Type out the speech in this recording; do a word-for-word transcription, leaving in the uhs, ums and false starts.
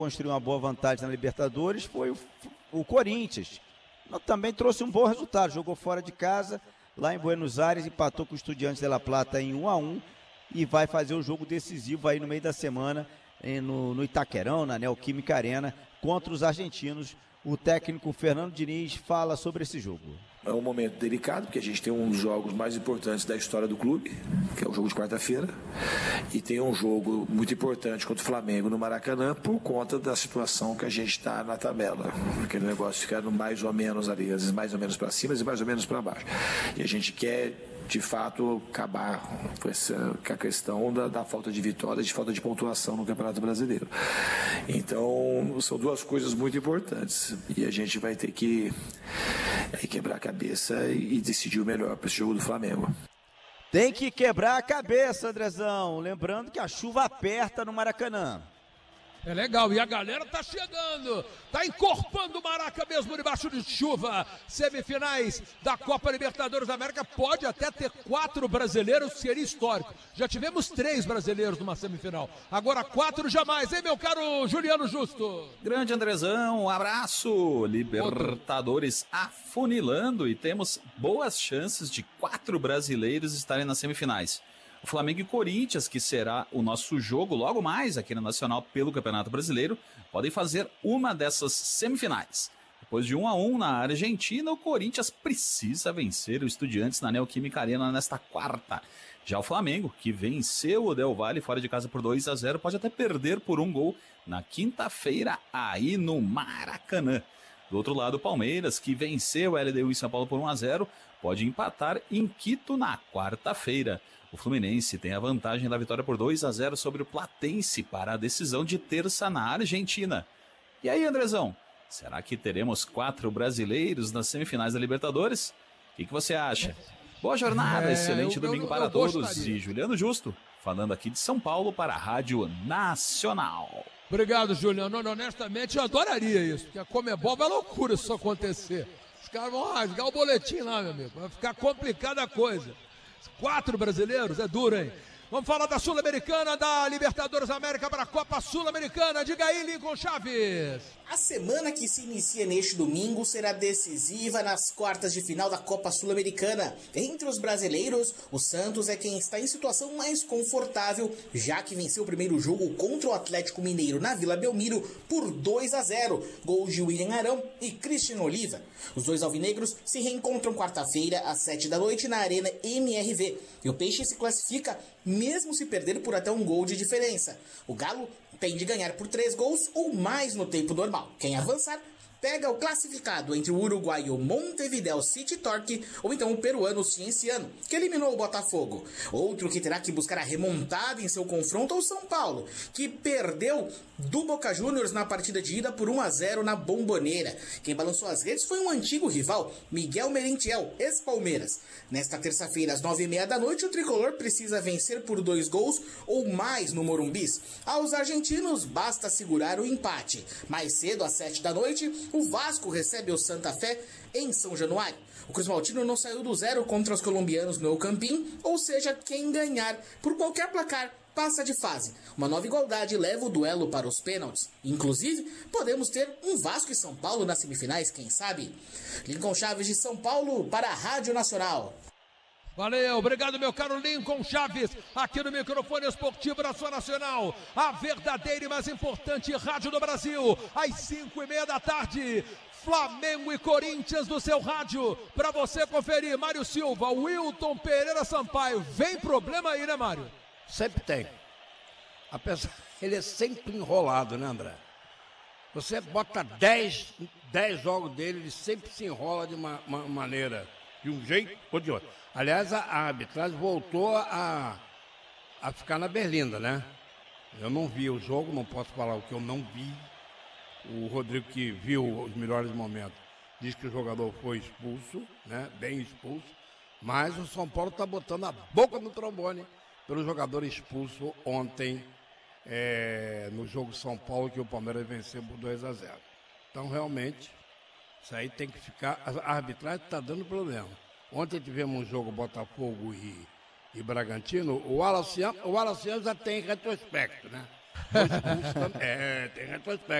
construiu uma boa vantagem na Libertadores foi o, o Corinthians. Também trouxe um bom resultado, jogou fora de casa, lá em Buenos Aires, empatou com o Estudiantes de La Plata em um a um e vai fazer o jogo decisivo aí no meio da semana no, no Itaquerão, na Neoquímica Arena, contra os argentinos. O técnico Fernando Diniz fala sobre esse jogo. É um momento delicado, porque a gente tem um dos jogos mais importantes da história do clube, que é o jogo de quarta-feira, e tem um jogo muito importante contra o Flamengo no Maracanã, por conta da situação que a gente está na tabela. Aquele negócio ficando mais ou menos ali, às vezes mais ou menos para cima, às vezes mais ou menos para baixo. E a gente quer, de fato, acabar com, essa, com a questão da, da falta de vitórias, de falta de pontuação no Campeonato Brasileiro. Então, são duas coisas muito importantes. E a gente vai ter que é, quebrar a cabeça e decidir o melhor para esse jogo do Flamengo. Tem que quebrar a cabeça, Andrezão. Lembrando que a chuva aperta no Maracanã. É legal, e a galera tá chegando, tá encorpando o Maraca mesmo debaixo de chuva. Semifinais da Copa Libertadores da América, pode até ter quatro brasileiros, seria histórico. Já tivemos três brasileiros numa semifinal, agora quatro jamais, hein, meu caro Juliano Justo? Grande Andrezão, um abraço. Libertadores afunilando e temos boas chances de quatro brasileiros estarem nas semifinais. O Flamengo e Corinthians, que será o nosso jogo logo mais aqui na Nacional pelo Campeonato Brasileiro, podem fazer uma dessas semifinais. Depois de um a um na Argentina, o Corinthians precisa vencer o Estudiantes na Neoquímica Arena nesta quarta. Já o Flamengo, que venceu o Del Valle fora de casa por dois a zero, pode até perder por um gol na quinta-feira aí no Maracanã. Do outro lado, o Palmeiras, que venceu o L D U em São Paulo por um a zero, pode empatar em Quito na quarta-feira. O Fluminense tem a vantagem da vitória por dois a zero sobre o Platense para a decisão de terça na Argentina. E aí, Andrezão, será que teremos quatro brasileiros nas semifinais da Libertadores? O que, que você acha? Boa jornada, é, excelente eu, domingo eu, para eu todos. Gostaria. E Juliano Justo, falando aqui de São Paulo para a Rádio Nacional. Obrigado, Juliano. Honestamente, eu adoraria isso, porque a Comebol vai loucura se isso acontecer. Os caras vão rasgar o boletim lá, meu amigo. Vai ficar complicada a coisa. Quatro brasileiros, é duro, hein? Vamos falar da Sul-Americana, da Libertadores América para a Copa Sul-Americana. Diga aí, Lincoln Chaves. A semana que se inicia neste domingo será decisiva nas quartas de final da Copa Sul-Americana. Entre os brasileiros, o Santos é quem está em situação mais confortável, já que venceu o primeiro jogo contra o Atlético Mineiro na Vila Belmiro por dois a zero. Gols de William Arão e Cristian Oliva. Os dois alvinegros se reencontram quarta-feira às sete da noite na Arena M R V. E o Peixe se classifica mesmo se perder por até um gol de diferença. O Galo tem de ganhar por três gols ou mais no tempo normal. Quem avançar pega o classificado entre o uruguaio Montevideo City Torque ou então o peruano Cienciano, que eliminou o Botafogo. Outro que terá que buscar a remontada em seu confronto é o São Paulo, que perdeu do Boca Juniors na partida de ida por um a zero na Bomboneira. Quem balançou as redes foi um antigo rival, Miguel Merentiel, ex-Palmeiras. Nesta terça-feira, às nove e meia da noite, o tricolor precisa vencer por dois gols ou mais no Morumbis. Aos argentinos, basta segurar o empate. Mais cedo, às sete da noite, o Vasco recebe o Santa Fé em São Januário. O Cruz Maltino não saiu do zero contra os colombianos no El Campín, ou seja, quem ganhar por qualquer placar passa de fase. Uma nova igualdade leva o duelo para os pênaltis. Inclusive, podemos ter um Vasco e São Paulo nas semifinais, quem sabe? Lincoln Chaves de São Paulo para a Rádio Nacional. Valeu, obrigado meu caro Lincoln Chaves, aqui no microfone esportivo da sua Nacional, a verdadeira e mais importante rádio do Brasil, às cinco e meia da tarde, Flamengo e Corinthians do seu rádio, para você conferir. Mário Silva, Wilton Pereira Sampaio, vem problema aí, né, Mário? Sempre tem, apesar, ele é sempre enrolado, né, André? Você bota dez jogos dele, ele sempre se enrola de uma, uma maneira, de um jeito ou de outro. Aliás, a, a arbitragem voltou a, a ficar na berlinda, né? Eu não vi o jogo, não posso falar o que eu não vi. O Rodrigo, que viu os melhores momentos, diz que o jogador foi expulso, né? Bem expulso. Mas o São Paulo está botando a boca no trombone pelo jogador expulso ontem é, no jogo São Paulo, que o Palmeiras venceu por dois a zero. Então, realmente, isso aí tem que ficar... A arbitragem está dando problema. Ontem tivemos um jogo Botafogo e, e Bragantino. O Wallace, o Wallace já tem retrospecto, né? Foi expulso também. É, tem retrospecto.